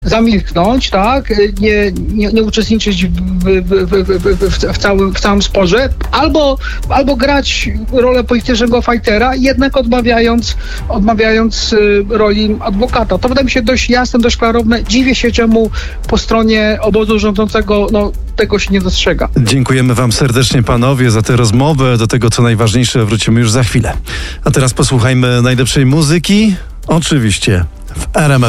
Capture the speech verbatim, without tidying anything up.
zamilknąć, tak, nie, nie, nie uczestniczyć w, w, w, w, w, całym, w całym sporze, albo, albo grać rolę politycznego fightera, jednak odmawiając, odmawiając roli adwokata. To wydaje mi się dość jasne, dość klarowne. Dziwię się, czemu po stronie obozu rządzącego no, tego się nie dostrzega. Dziękujemy wam serdecznie, panowie, za tę rozmowę. Do tego, co najważniejsze, wrócimy już za chwilę. A teraz posłuchajmy najlepszej muzyki, oczywiście w R M F